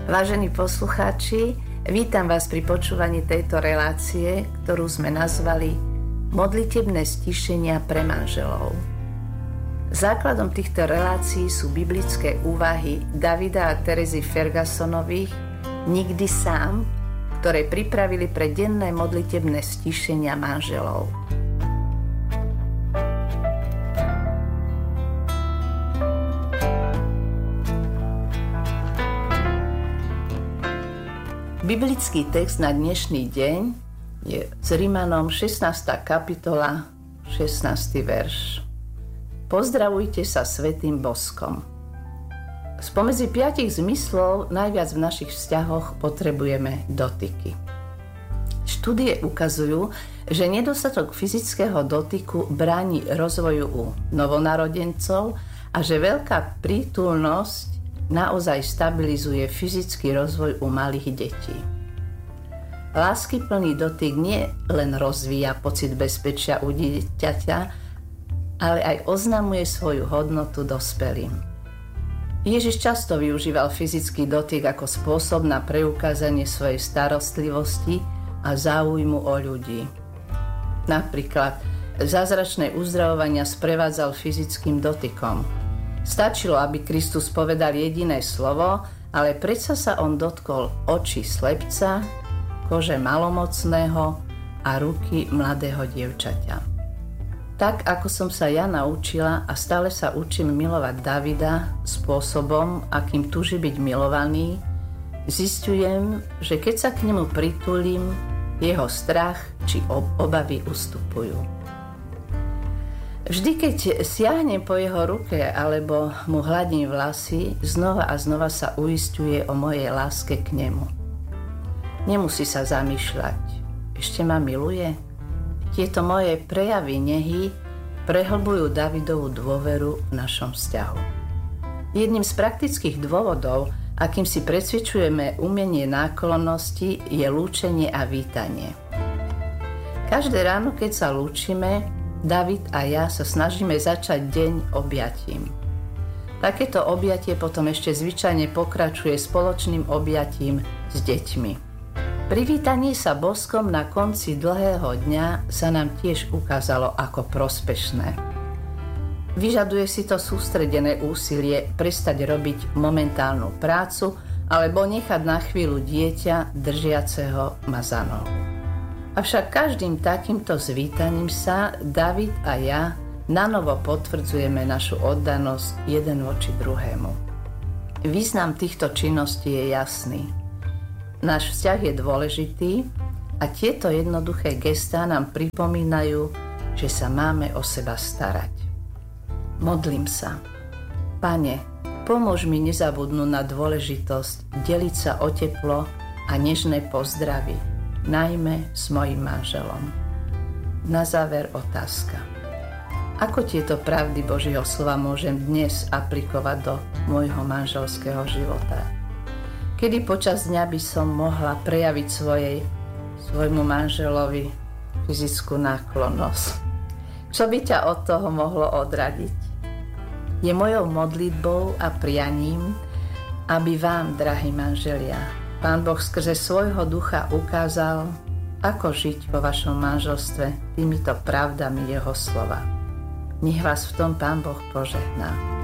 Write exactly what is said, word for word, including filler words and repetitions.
Vážení poslucháči, vítam vás pri počúvaní tejto relácie, ktorú sme nazvali Modlitebné stíšenia pre manželov. Základom týchto relácií sú biblické úvahy Davida a Terezy Fergusonových Nikdy sám, ktoré pripravili pre denné modlitebné stíšenia manželov. Biblický text na dnešný deň je s Rimanom šestnásta kapitola, šestnásty verš. Pozdravujte sa svätým boskom. Spomedzi piatich zmyslov najviac v našich vzťahoch potrebujeme dotyky. Štúdie ukazujú, že nedostatok fyzického dotyku bráni rozvoju u novonarodencov a že veľká prítulnosť naozaj stabilizuje fyzický rozvoj u malých detí. Láskyplný dotyk nie len rozvíja pocit bezpečia u dieťaťa, ale aj oznamuje svoju hodnotu dospelým. Ježiš často využíval fyzický dotyk ako spôsob na preukázanie svojej starostlivosti a záujmu o ľudí. Napríklad zázračné uzdravovania sprevádzal fyzickým dotykom. Stačilo, aby Kristus povedal jediné slovo, ale predsa sa on dotkol očí slepca, kože malomocného a ruky mladého dievčaťa. Tak, ako som sa ja naučila a stále sa učím milovať Davida spôsobom, akým túži byť milovaný, zistujem, že keď sa k nemu pritulím, jeho strach či obavy ustupujú. Vždy, keď siahnem po jeho ruke alebo mu hladím vlasy, znova a znova sa uisťuje o mojej láske k nemu. Nemusí sa zamýšľať. Ešte ma miluje? Tieto moje prejavy nehy prehlbujú Davidovú dôveru v našom vzťahu. Jedným z praktických dôvodov, akým si presvedčujeme umenie náklonnosti, je lúčenie a vítanie. Každé ráno, keď sa lúčime, David a ja sa snažíme začať deň objatím. Takéto objatie potom ešte zvyčajne pokračuje spoločným objatím s deťmi. Privítanie sa boskom na konci dlhého dňa sa nám tiež ukázalo ako prospešné. Vyžaduje si to sústredené úsilie prestať robiť momentálnu prácu alebo nechať na chvíľu dieťa držiaceho ma za nohu. Avšak každým takýmto zvítaním sa David a ja nanovo potvrdzujeme našu oddanosť jeden voči druhému. Význam týchto činností je jasný. Náš vzťah je dôležitý a tieto jednoduché gestá nám pripomínajú, že sa máme o seba starať. Modlím sa. Pane, pomôž mi nezabudnúť na dôležitosť deliť sa o teplo a nežné pozdravy, najmä s mojím manželom. Na záver otázka. Ako tieto pravdy Božieho slova môžem dnes aplikovať do môjho manželského života? Kedy počas dňa by som mohla prejaviť svojej, svojmu manželovi fyzickú náklonnosť? Čo by ťa od toho mohlo odradiť? Je mojou modlitbou a prianím, aby vám, drahí manželia, Pán Boh skrze svojho ducha ukázal, ako žiť vo vašom manželstve týmito pravdami jeho slova. Nech vás v tom Pán Boh požehná.